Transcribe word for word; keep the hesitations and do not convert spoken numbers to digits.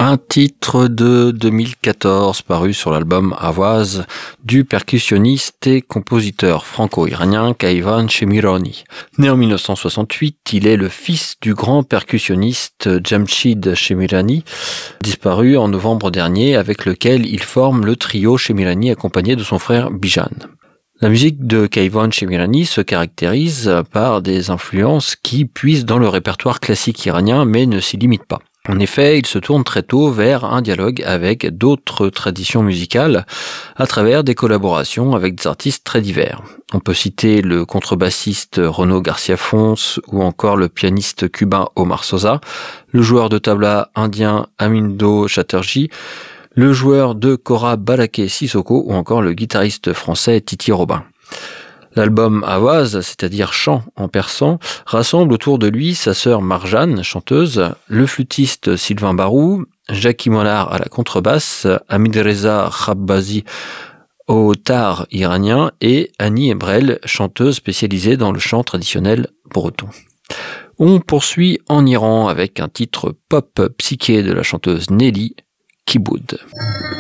Un titre de deux mille quatorze paru sur l'album Avaz du percussionniste et compositeur franco-iranien Keyvan Shemirani. Né en mille neuf cent soixante-huit, il est le fils du grand percussionniste Jamshid Shemirani, disparu en novembre dernier, avec lequel il forme le trio Shemirani accompagné de son frère Bijan. La musique de Keyvan Shemirani se caractérise par des influences qui puisent dans le répertoire classique iranien mais ne s'y limitent pas. En effet, il se tourne très tôt vers un dialogue avec d'autres traditions musicales à travers des collaborations avec des artistes très divers. On peut citer le contrebassiste Renaud Garcia-Fons ou encore le pianiste cubain Omar Sosa, le joueur de tabla indien Amindo Chatterjee, le joueur de kora Balaké Sissoko ou encore le guitariste français Titi Robin. L'album Avaz, c'est-à-dire chant en persan, rassemble autour de lui sa sœur Marjane, chanteuse, le flûtiste Sylvain Barou, Jackie Mollar à la contrebasse, Hamidreza Khabbazi au tar iranien et Annie Ebrel, chanteuse spécialisée dans le chant traditionnel breton. On poursuit en Iran avec un titre pop psyché de la chanteuse Nelly, Kiboud.